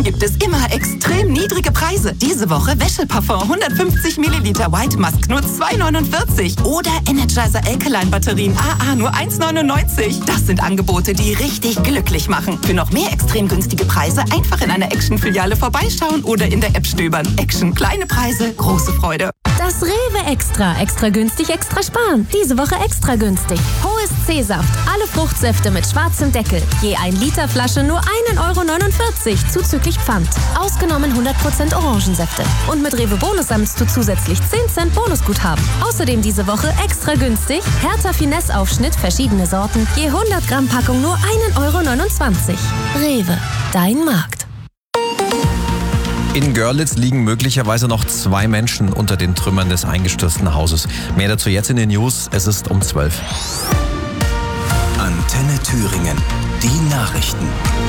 Wäscheparfum gibt es immer extrem niedrige Preise. Diese Woche Wäscheparfum 150 Milliliter White Musk nur 2,49 oder Energizer Alkaline Batterien AA nur 1,99. Das sind Angebote, die richtig glücklich machen. Für noch mehr extrem günstige Preise einfach in einer Action-Filiale vorbeischauen oder in der App stöbern. Action, kleine Preise, große Freude. Das Rewe Extra. Extra günstig, extra sparen. Diese Woche extra günstig. Hohes C-Saft. Alle Fruchtsäfte mit schwarzem Deckel. Je 1 Liter Flasche nur 1,49 € zuzüglich Pfand. Ausgenommen 100% Orangensäfte. Und mit Rewe Bonus sammelst du zusätzlich 10 Cent Bonusguthaben. Außerdem diese Woche extra günstig. Hertha Finesse Aufschnitt, verschiedene Sorten. Je 100 Gramm Packung nur 1,29 €. Rewe. Dein Markt. In Görlitz liegen möglicherweise noch 2 Menschen unter den Trümmern des eingestürzten Hauses. Mehr dazu jetzt in den News. Es ist um 12. Antenne Thüringen. Die Nachrichten.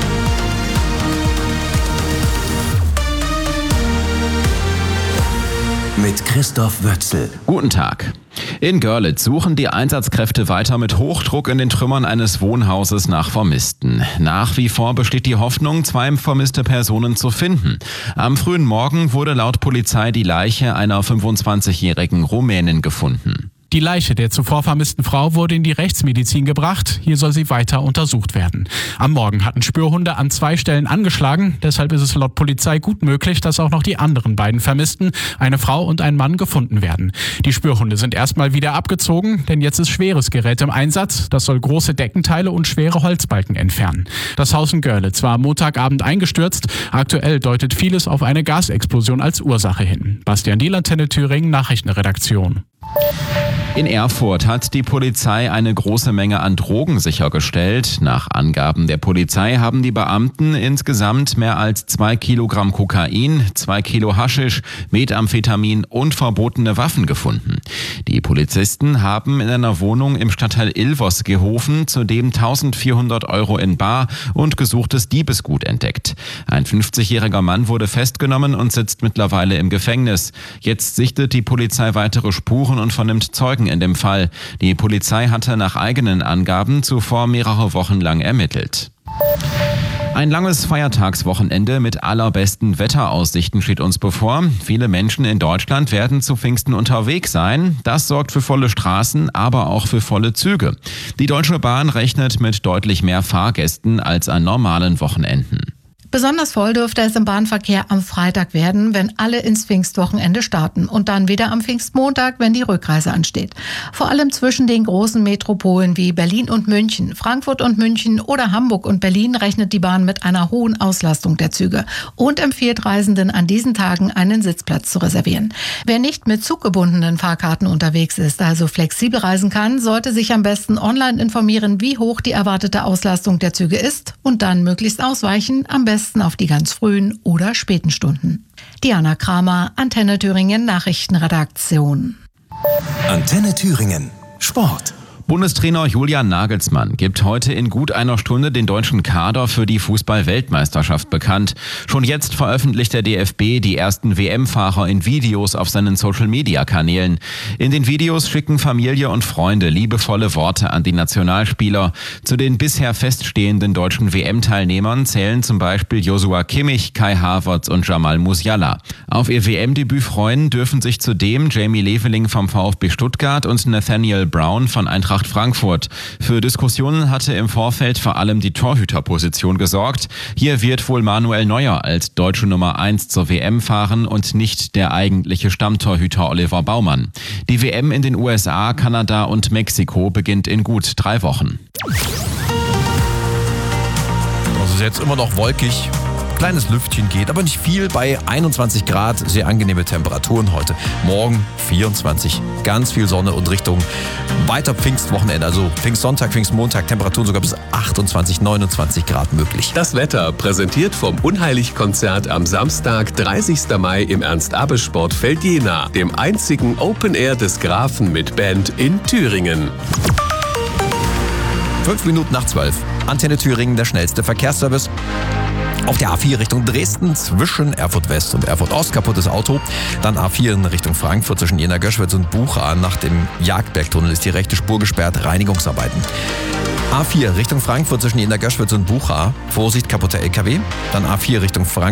Mit Christoph Wötzel. Guten Tag. In Görlitz suchen die Einsatzkräfte weiter mit Hochdruck in den Trümmern eines Wohnhauses nach Vermissten. Nach wie vor besteht die Hoffnung, 2 vermisste Personen zu finden. Am frühen Morgen wurde laut Polizei die Leiche einer 25-jährigen Rumänin gefunden. Die Leiche der zuvor vermissten Frau wurde in die Rechtsmedizin gebracht. Hier soll sie weiter untersucht werden. Am Morgen hatten Spürhunde an 2 Stellen angeschlagen. Deshalb ist es laut Polizei gut möglich, dass auch noch die anderen beiden Vermissten, eine Frau und ein Mann, gefunden werden. Die Spürhunde sind erstmal wieder abgezogen, denn jetzt ist schweres Gerät im Einsatz. Das soll große Deckenteile und schwere Holzbalken entfernen. Das Haus in Görlitz war am Montagabend eingestürzt. Aktuell deutet vieles auf eine Gasexplosion als Ursache hin. Bastian Diehl, Antenne Thüringen, Nachrichtenredaktion. In Erfurt hat die Polizei eine große Menge an Drogen sichergestellt. Nach Angaben der Polizei haben die Beamten insgesamt mehr als 2 Kilogramm Kokain, 2 Kilo Haschisch, Methamphetamin und verbotene Waffen gefunden. Die Polizisten haben in einer Wohnung im Stadtteil Ilvos-Gehofen zudem 1.400 € in bar und gesuchtes Diebesgut entdeckt. Ein 50-jähriger Mann wurde festgenommen und sitzt mittlerweile im Gefängnis. Jetzt sichtet die Polizei weitere Spuren und vernimmt Zeugen in dem Fall. Die Polizei hatte nach eigenen Angaben zuvor mehrere Wochen lang ermittelt. Ein langes Feiertagswochenende mit allerbesten Wetteraussichten steht uns bevor. Viele Menschen in Deutschland werden zu Pfingsten unterwegs sein. Das sorgt für volle Straßen, aber auch für volle Züge. Die Deutsche Bahn rechnet mit deutlich mehr Fahrgästen als an normalen Wochenenden. Besonders voll dürfte es im Bahnverkehr am Freitag werden, wenn alle ins Pfingstwochenende starten und dann wieder am Pfingstmontag, wenn die Rückreise ansteht. Vor allem zwischen den großen Metropolen wie Berlin und München, Frankfurt und München oder Hamburg und Berlin rechnet die Bahn mit einer hohen Auslastung der Züge und empfiehlt Reisenden an diesen Tagen einen Sitzplatz zu reservieren. Wer nicht mit zuggebundenen Fahrkarten unterwegs ist, also flexibel reisen kann, sollte sich am besten online informieren, wie hoch die erwartete Auslastung der Züge ist und dann möglichst ausweichen, am besten auf die ganz frühen oder späten Stunden. Diana Kramer, Antenne Thüringen Nachrichtenredaktion. Antenne Thüringen Sport. Bundestrainer Julian Nagelsmann gibt heute in gut einer Stunde den deutschen Kader für die Fußball-Weltmeisterschaft bekannt. Schon jetzt veröffentlicht der DFB die ersten WM-Fahrer in Videos auf seinen Social-Media-Kanälen. In den Videos schicken Familie und Freunde liebevolle Worte an die Nationalspieler. Zu den bisher feststehenden deutschen WM-Teilnehmern zählen zum Beispiel Joshua Kimmich, Kai Havertz und Jamal Musiala. Auf ihr WM-Debüt freuen dürfen sich zudem Jamie Leveling vom VfB Stuttgart und Nathaniel Brown von Eintracht Frankfurt. Für Diskussionen hatte im Vorfeld vor allem die Torhüterposition gesorgt. Hier wird wohl Manuel Neuer als deutsche Nummer 1 zur WM fahren und nicht der eigentliche Stammtorhüter Oliver Baumann. Die WM in den USA, Kanada und Mexiko beginnt in gut 3 Wochen. Es ist jetzt immer noch wolkig. Kleines Lüftchen geht, aber nicht viel, bei 21 Grad, sehr angenehme Temperaturen heute. Morgen 24, ganz viel Sonne und Richtung weiter Pfingstwochenende, also Pfingstsonntag, Pfingstmontag, Temperaturen sogar bis 28, 29 Grad möglich. Das Wetter präsentiert vom Unheilig-Konzert am Samstag, 30. Mai im Ernst-Abbe-Sportfeld Jena, dem einzigen Open Air des Grafen mit Band in Thüringen. 5 Minuten nach 12. Antenne Thüringen, der schnellste Verkehrsservice. Auf der A4 Richtung Dresden zwischen Erfurt West und Erfurt Ost kaputtes Auto. Dann A4 in Richtung Frankfurt zwischen Jena-Göschwitz und Bucha. Nach dem Jagdbergtunnel ist die rechte Spur gesperrt. Reinigungsarbeiten. A4 Richtung Frankfurt zwischen Jena-Göschwitz und Bucha. Vorsicht, kaputter LKW. Dann A4 Richtung Frankfurt.